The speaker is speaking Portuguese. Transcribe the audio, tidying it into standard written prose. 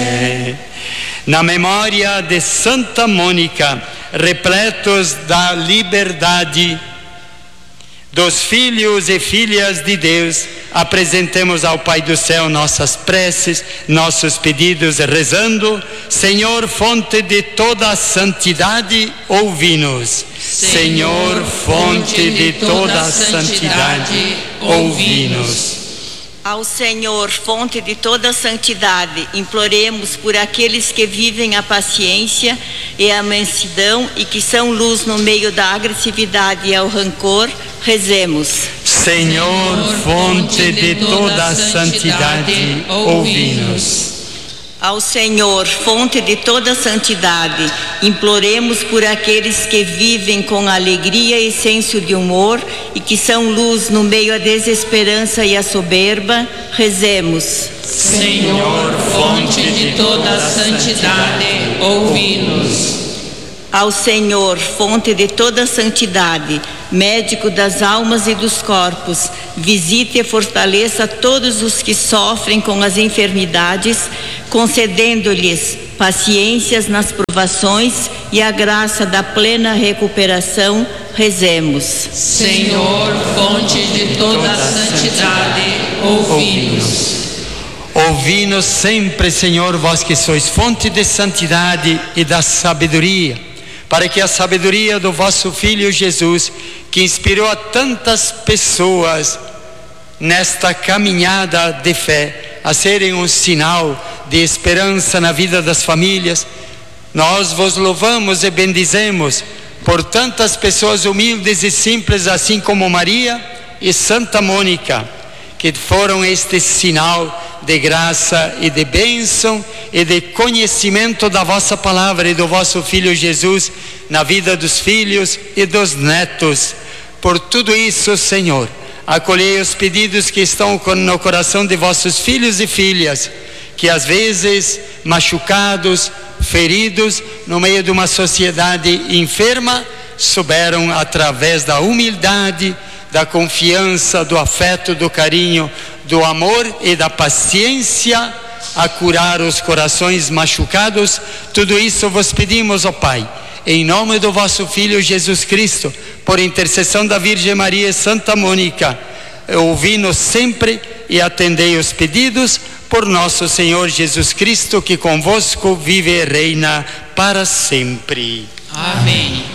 fé. Na memória de Santa Mônica, repletos da liberdade, dos filhos e filhas de Deus, apresentemos ao Pai do céu nossas preces, nossos pedidos, rezando: Senhor, fonte de toda a santidade, ouvi-nos. Senhor, fonte de toda a santidade, ouvi-nos. Ao Senhor, fonte de toda a santidade, imploremos por aqueles que vivem a paciência e a mansidão e que são luz no meio da agressividade e ao rancor. Rezemos. Senhor, fonte de toda a santidade, ouvi-nos. Ao Senhor, fonte de toda a santidade, imploremos por aqueles que vivem com alegria e senso de humor e que são luz no meio da desesperança e a soberba. Rezemos. Senhor, fonte de toda a santidade, ouvi-nos. Ao Senhor, fonte de toda a santidade, médico das almas e dos corpos, visite e fortaleça todos os que sofrem com as enfermidades, concedendo-lhes paciências nas provações e a graça da plena recuperação. Rezemos. Senhor, fonte de toda a santidade, ouvi-nos. Ouvi-nos sempre, Senhor, vós que sois fonte de santidade e da sabedoria, para que a sabedoria do vosso Filho Jesus, que inspirou a tantas pessoas nesta caminhada de fé, a serem um sinal de esperança na vida das famílias, nós vos louvamos e bendizemos por tantas pessoas humildes e simples, assim como Maria e Santa Mônica, que foram este sinal de graça e de bênção e de conhecimento da vossa palavra e do vosso Filho Jesus na vida dos filhos e dos netos. Por tudo isso, Senhor, acolhei os pedidos que estão no coração de vossos filhos e filhas, que às vezes machucados, feridos, no meio de uma sociedade enferma, souberam através da humildade, da confiança, do afeto, do carinho, do amor e da paciência a curar os corações machucados. Tudo isso vos pedimos, ó Pai, em nome do vosso Filho Jesus Cristo, por intercessão da Virgem Maria e Santa Mônica. Ouvi-nos sempre e atendei os pedidos por nosso Senhor Jesus Cristo, que convosco vive e reina para sempre. Amém.